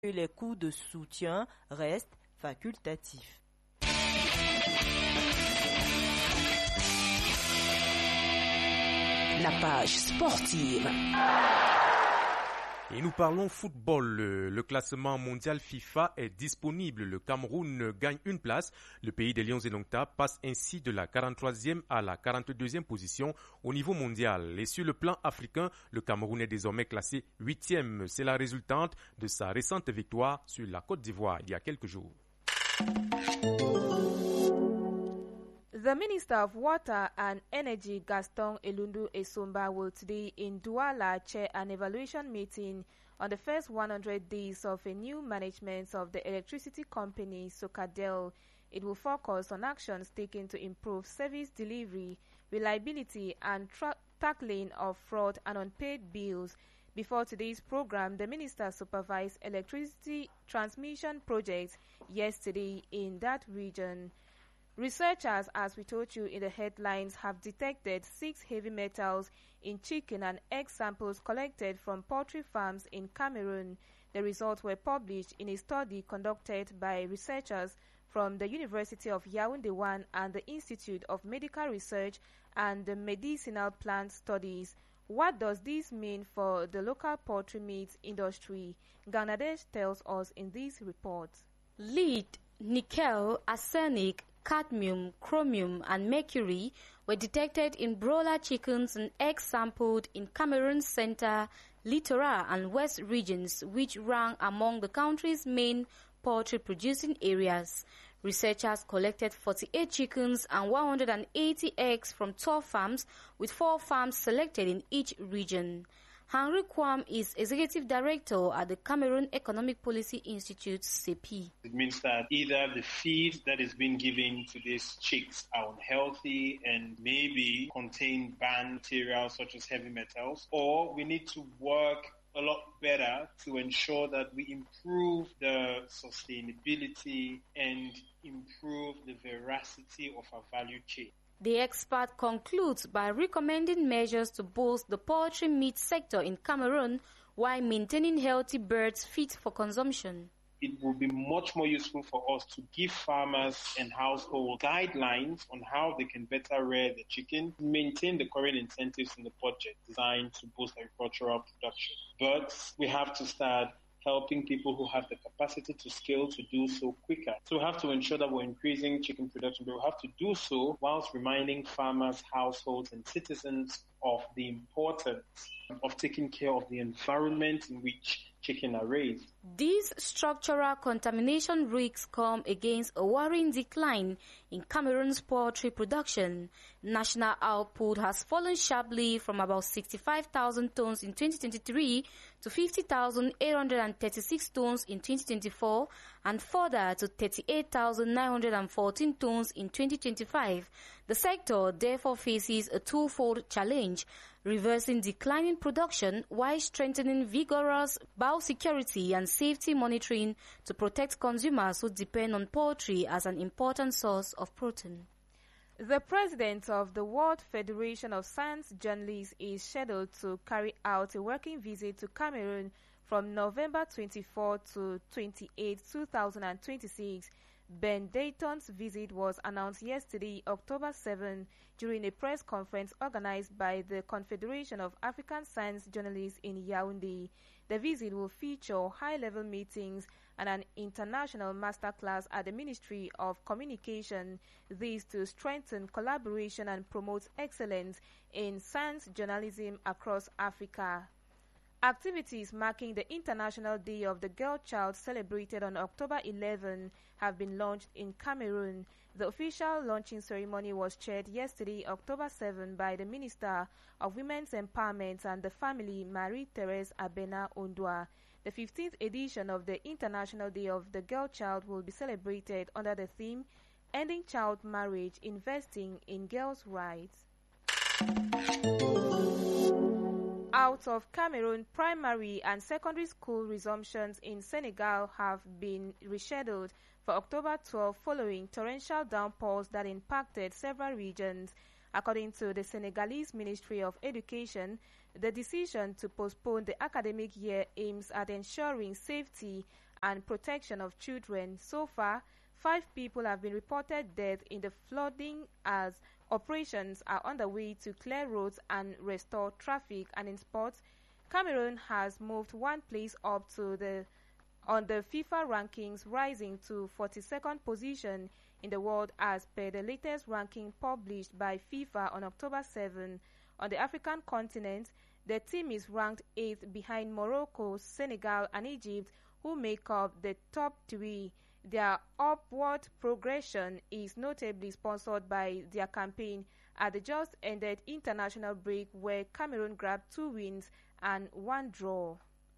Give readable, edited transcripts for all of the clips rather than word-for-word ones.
que les coûts de soutien restent facultatifs. La page sportive. Et nous parlons football. Le classement mondial FIFA est disponible. Le Cameroun gagne une place. Le pays des Lions et Doncta passe ainsi de la 43e à la 42e position au niveau mondial. Et sur le plan africain, le Cameroun est désormais classé 8e. C'est la résultante de sa récente victoire sur la Côte d'Ivoire il y a quelques jours. The Minister of Water and Energy, Gaston Elundu Esomba, will today in Douala chair an evaluation meeting on the first 100 days of a new management of the electricity company, Socadel. It will focus on actions taken to improve service delivery, reliability, and tackling of fraud and unpaid bills. Before today's program, the minister supervised electricity transmission projects yesterday in that region. Researchers, as we told you in the headlines, have detected 6 heavy metals in chicken and egg samples collected from poultry farms in Cameroon. The results were published in a study conducted by researchers from the University of Yaoundé 1 and the Institute of Medical Research and the Medicinal Plant Studies. What does this mean for the local poultry meat industry? Ganadesh tells us in this report. Lead, nickel, arsenic, cadmium, chromium, and mercury were detected in broiler chickens and eggs sampled in Cameroon's center, littoral, and west regions, which rank among the country's main poultry-producing areas. Researchers collected 48 chickens and 180 eggs from 12 farms, with 4 farms selected in each region. Henry Kwam is Executive Director at the Cameroon Economic Policy Institute, CEPI. It means that either the feed that is being given to these chicks are unhealthy and maybe contain banned materials such as heavy metals, or we need to work a lot better to ensure that we improve the sustainability and improve the veracity of our value chain. The expert concludes by recommending measures to boost the poultry meat sector in Cameroon while maintaining healthy birds fit for consumption. It will be much more useful for us to give farmers and households guidelines on how they can better rear the chicken, maintain the current incentives in the budget designed to boost agricultural production. But we have to start helping people who have the capacity to scale to do so quicker. So we have to ensure that we're increasing chicken production, but we have to do so whilst reminding farmers, households, and citizens of the importance of taking care of the environment in which chicken are raised. These structural contamination risks come against a worrying decline in Cameroon's poultry production. National output has fallen sharply from about 65,000 tons in 2023 to 50,836 tons in 2024 and further to 38,914 tons in 2025. The sector therefore faces a twofold challenge: reversing declining production while strengthening vigorous biosecurity and safety monitoring to protect consumers who depend on poultry as an important source of protein. The president of the World Federation of Science Journalists is scheduled to carry out a working visit to Cameroon from November 24 to 28, 2026. Ben Dayton's visit was announced yesterday, October 7, during a press conference organized by the Confederation of African Science Journalists in Yaoundé. The visit will feature high-level meetings and an international masterclass at the Ministry of Communication, this to strengthen collaboration and promote excellence in science journalism across Africa. Activities marking the International Day of the Girl Child, celebrated on October 11, have been launched in Cameroon. The official launching ceremony was chaired yesterday, October 7, by the Minister of Women's Empowerment and the Family, Marie-Thérèse Abena Ondwa. The 15th edition of the International Day of the Girl Child will be celebrated under the theme, Ending Child Marriage, Investing in Girls' Rights. Out of Cameroon, primary and secondary school resumptions in Senegal have been rescheduled for October 12 following torrential downpours that impacted several regions. According to the Senegalese Ministry of Education, the decision to postpone the academic year aims at ensuring safety and Protection of Children. So far, 5 people have been reported dead in the flooding as operations are underway to clear roads and restore traffic. And in sports, Cameroon has moved one place up on the FIFA rankings, rising to 42nd position in the world as per the latest ranking published by FIFA on October 7. On the African continent, the team is ranked 8th behind Morocco, Senegal and Egypt, who make up the top 3. Their upward progression is notably sponsored by their campaign at the just-ended international break, where Cameroon grabbed 2 wins and 1 draw.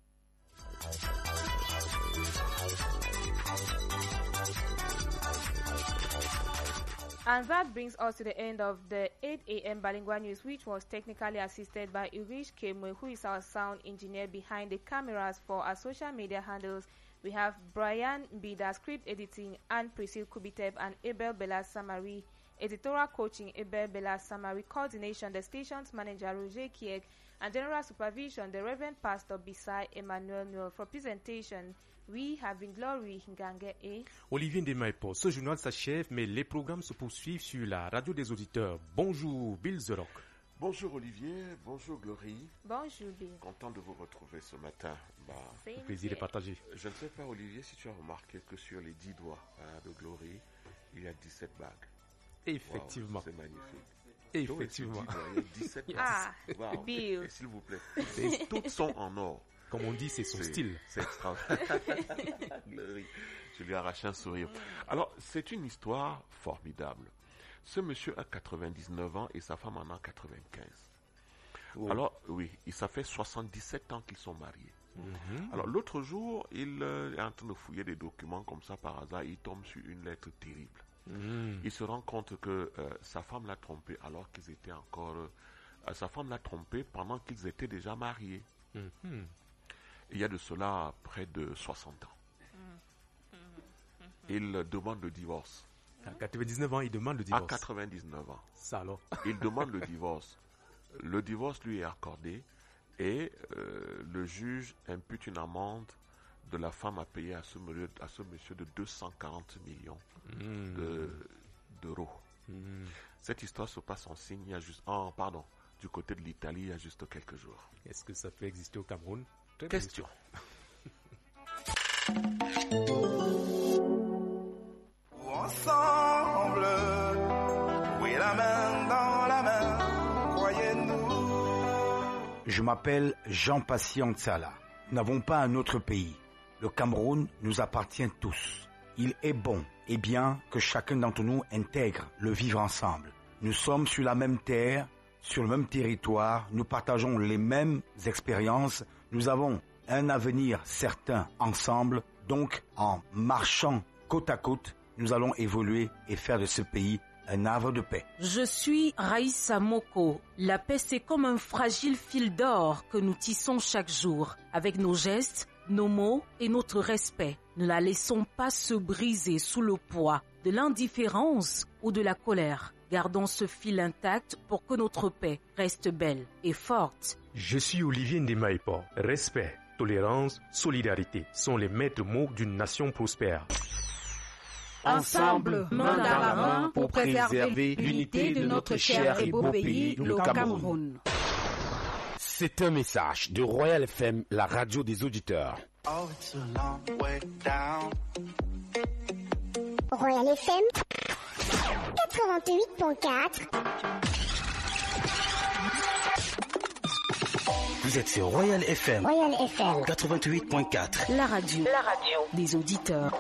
And that brings us to the end of the 8 a.m. Bilingual News, which was technically assisted by Irish Kemwe, who is our sound engineer behind the cameras for our social media handles. We have Brian Bida, script editing, and Priscilla Kubiteb and Abel Bella Samari. Editorial coaching, Abel Bella Samari. Coordination, the station's manager, Roger Kiek. And general supervision, the Reverend Pastor Bisai Emmanuel Nuel. For presentation, we have been Glory Ngange et Olivier Ndemaipo. Ce journal s'achève, mais les programmes se poursuivent sur la radio des auditeurs. Bonjour, Bill The Rock. Bonjour Olivier, bonjour Glory. Bonjour Bill. Content de vous retrouver ce matin. Le plaisir est partagé. Je ne sais pas Olivier si tu as remarqué que sur les 10 doigts de Glory, il y a 17 bagues. Effectivement. Wow, c'est magnifique. Effectivement. Il y a 17 bagues. Ah, Wow. Bill. Et s'il vous plaît, et toutes sont en or. Comme on dit, c'est son style. C'est extraordinaire. Glory. Je lui ai arraché un sourire. Alors, c'est une histoire formidable. Ce monsieur a 99 ans et sa femme en a 95. Oh. Alors, oui, ça fait 77 ans qu'ils sont mariés. Mm-hmm. Alors, l'autre jour, il est en train de fouiller des documents comme ça par hasard. Il tombe sur une lettre terrible. Mm. Il se rend compte que sa femme l'a trompé alors qu'ils étaient encore... sa femme l'a trompé pendant qu'ils étaient déjà mariés. Mm-hmm. Il y a de cela près de 60 ans. Il demande le divorce. À 99 ans, il demande le divorce. À 99 ans. Ça alors. Il demande le divorce. Le divorce lui est accordé et le juge impute une amende de la femme à payer à ce monsieur de 240 millions d'euros. Cette histoire se passe en signe, du côté de l'Italie, il y a juste quelques jours. Est-ce que ça peut exister au Cameroun? Question. Ensemble, oui, la main dans la main, croyez-nous. Je m'appelle Jean-Patient Tsala. Nous n'avons pas un autre pays. Le Cameroun nous appartient tous. Il est bon et bien que chacun d'entre nous intègre le vivre ensemble. Nous sommes sur la même terre, sur le même territoire, nous partageons les mêmes expériences, nous avons un avenir certain ensemble, donc en marchant côte à côte, nous allons évoluer et faire de ce pays un havre de paix. Je suis Raïssa Moko. La paix, c'est comme un fragile fil d'or que nous tissons chaque jour. Avec nos gestes, nos mots et notre respect. Ne la laissons pas se briser sous le poids de l'indifférence ou de la colère. Gardons ce fil intact pour que notre paix reste belle et forte. Je suis Olivier Ndemaipo. Respect, tolérance, solidarité sont les maîtres mots d'une nation prospère. Ensemble, main dans la main, pour préserver l'unité de notre cher et beau pays, le Cameroun. C'est un message de Royal FM, la radio des auditeurs. Oh, it's a long way down. Royal FM 88.4. Vous êtes sur Royal FM. Royal FM 88.4. La radio des auditeurs.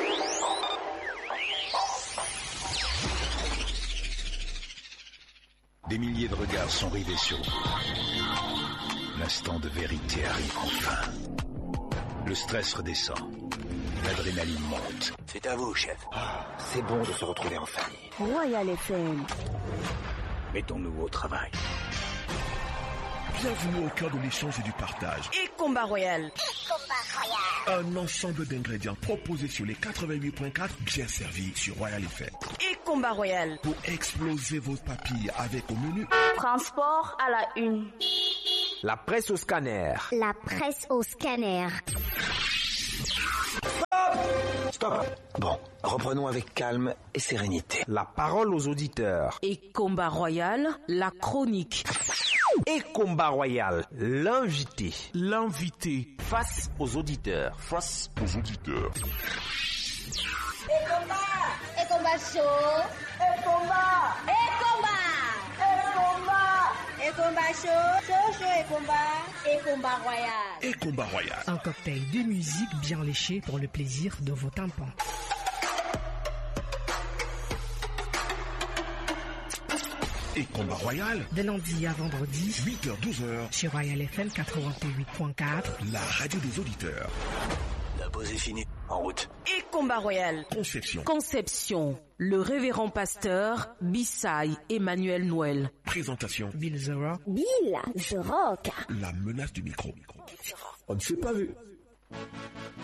Des milliers de regards sont rivés sur vous. L'instant de vérité arrive enfin. Le stress redescend. L'adrénaline monte. C'est à vous, chef. C'est bon de se retrouver en famille. Royal FM. Mettons-nous au travail. Bienvenue au cœur de l'échange et du partage. Et Combat Royal. Un ensemble d'ingrédients proposés sur les 88.4, bien servis sur Royal FM. Et Combat Royal. Pour exploser vos papilles avec au menu. Transport à la une. La presse au scanner. La presse au scanner. Stop. Bon, reprenons avec calme et sérénité. La parole aux auditeurs. Et Combat Royal, la chronique. Et Combat Royal, l'invité. L'invité. Face aux auditeurs. Face aux auditeurs. Et combat chaud. Et combat. Chaud et combat royal. Et combat royal. Un cocktail de musique bien léché pour le plaisir de vos tympans. Et combat royal. De lundi à vendredi, 8h-12h. Sur Royal FM 88.4. La radio des auditeurs. La pause est finie. En route. Et Combat Royal. Conception. Le révérend pasteur Bissai Emmanuel Noël. Présentation. Bill The Rock. Bill The Rock. La menace du micro. On ne s'est pas vu.